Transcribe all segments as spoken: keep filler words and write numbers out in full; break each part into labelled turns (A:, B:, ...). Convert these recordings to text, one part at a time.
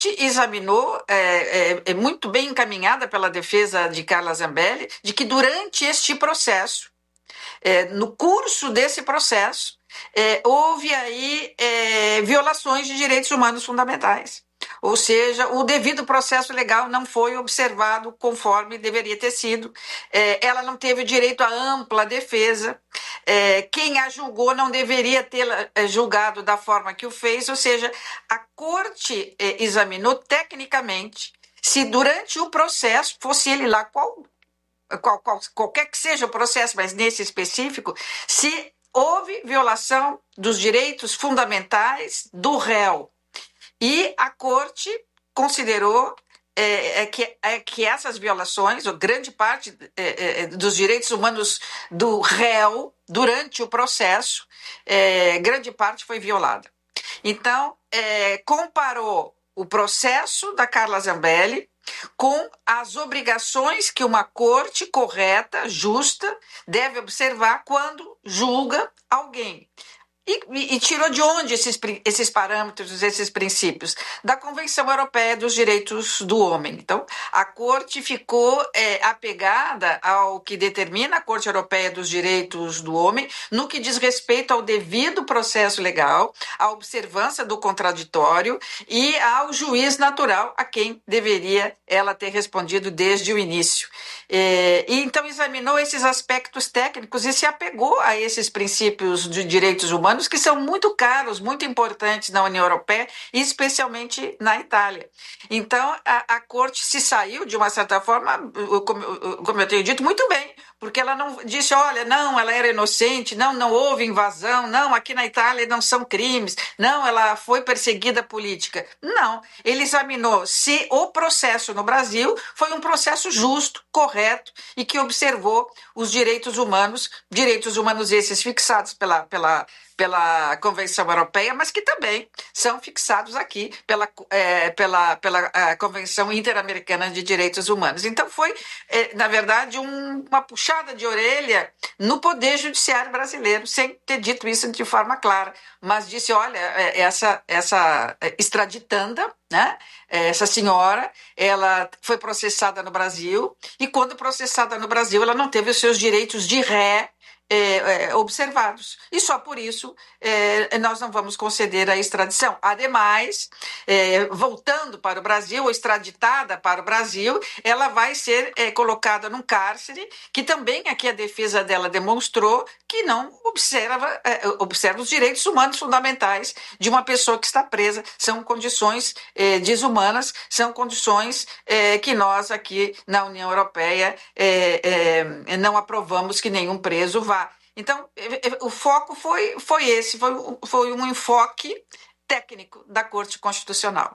A: examinou, é, é, é muito bem encaminhada pela defesa de Carla Zambelli, de que durante este processo, é, no curso desse processo, é, houve aí é, violações de direitos humanos fundamentais. Ou seja, o devido processo legal não foi observado conforme deveria ter sido. É, ela não teve direito à ampla defesa. É, quem a julgou não deveria tê-la é, julgado da forma que o fez. Ou seja, a corte é, examinou tecnicamente se durante o processo, fosse ele lá qual, qual, qual, qualquer que seja o processo, mas nesse específico, se houve violação dos direitos fundamentais do réu. E a corte considerou é, é, que, é, que essas violações, ou grande parte é, é, dos direitos humanos do réu durante o processo, é, grande parte foi violada. Então, é, comparou o processo da Carla Zambelli com as obrigações que uma corte correta, justa, deve observar quando julga alguém. E, e, e tirou de onde esses, esses parâmetros, esses princípios? Da Convenção Europeia dos Direitos do Homem. Então, a Corte ficou é, apegada ao que determina a Corte Europeia dos Direitos do Homem no que diz respeito ao devido processo legal, à observância do contraditório e ao juiz natural a quem deveria ela ter respondido desde o início. É, e então examinou esses aspectos técnicos e se apegou a esses princípios de direitos humanos que são muito caros, muito importantes na União Europeia e especialmente na Itália. Então, a, a Corte se saiu, de uma certa forma, como, como eu tenho dito, muito bem, porque ela não disse, olha, não, ela era inocente, não, não houve invasão, não, aqui na Itália não são crimes, não, ela foi perseguida política. Não, ele examinou se o processo no Brasil foi um processo justo, correto e que observou os direitos humanos, direitos humanos esses fixados pela, pela, pela Convenção Europeia, mas que também são fixados aqui pela, é, pela, pela Convenção Interamericana de Direitos Humanos. Então foi, é, na verdade, um, uma puxada de orelha no Poder Judiciário brasileiro, sem ter dito isso de forma clara, mas disse, olha, essa, essa extraditanda, né? Essa senhora, ela foi processada no Brasil e quando processada no Brasil, ela não teve os seus direitos de ré É, é, observados. E só por isso é, nós não vamos conceder a extradição. Ademais, é, voltando para o Brasil, ou extraditada para o Brasil, ela vai ser é, colocada num cárcere, que também aqui a defesa dela demonstrou que não observa, é, observa os direitos humanos fundamentais de uma pessoa que está presa. São condições é, desumanas, são condições é, que nós aqui na União Europeia é, é, não aprovamos que nenhum preso vá. Então, o foco foi, foi esse, foi, foi um enfoque técnico da Corte Constitucional.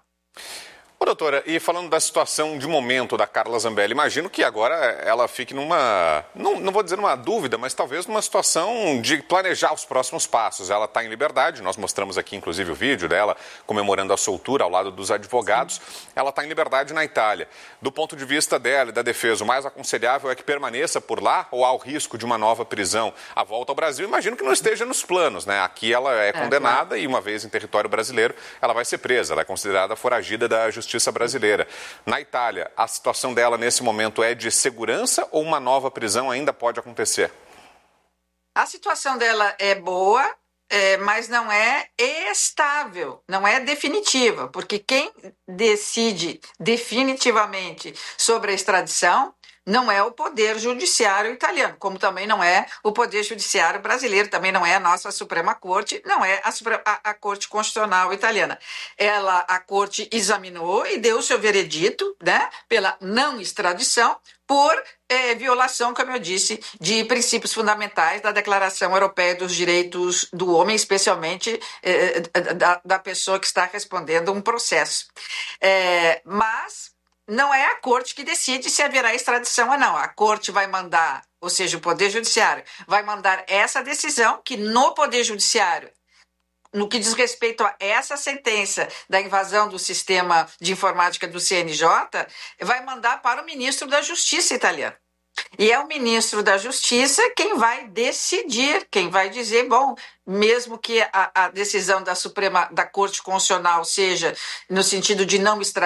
B: Ô, doutora, e falando da situação de momento da Carla Zambelli, imagino que agora ela fique numa, não, não vou dizer numa dúvida, mas talvez numa situação de planejar os próximos passos. Ela está em liberdade, nós mostramos aqui inclusive o vídeo dela comemorando a soltura ao lado dos advogados. Sim. Ela está em liberdade na Itália. Do ponto de vista dela e da defesa, o mais aconselhável é que permaneça por lá ou há o risco de uma nova prisão? A volta ao Brasil, imagino que não esteja nos planos, né? Aqui ela é, é condenada claro. E uma vez em território brasileiro, ela vai ser presa, ela é considerada foragida da justiça Justiça brasileira. Na Itália, a situação dela nesse momento é de segurança ou uma nova prisão ainda pode acontecer?
A: A situação dela é boa, é, mas não é estável, não é definitiva, porque quem decide definitivamente sobre a extradição não é o Poder Judiciário italiano, como também não é o Poder Judiciário brasileiro, também não é a nossa Suprema Corte, não é a, a, a Corte Constitucional italiana. Ela, a Corte examinou e deu seu veredito, né, pela não extradição, por é, violação, como eu disse, de princípios fundamentais da Declaração Europeia dos Direitos do Homem, especialmente é, da, da pessoa que está respondendo um processo. É, mas não é a Corte que decide se haverá extradição ou não. A Corte vai mandar, ou seja, o Poder Judiciário vai mandar essa decisão que no Poder Judiciário, no que diz respeito a essa sentença da invasão do sistema de informática do C N J, vai mandar para o ministro da Justiça italiano. E é o ministro da Justiça quem vai decidir, quem vai dizer, bom, mesmo que a, a decisão da Suprema, da Corte Constitucional seja no sentido de não extraditar,